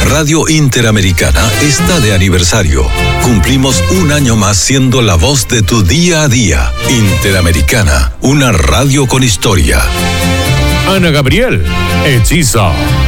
Radio Interamericana está de aniversario. Cumplimos un año más siendo la voz de tu día a día. Interamericana, una radio con historia. Ana Gabriel, Hechiza.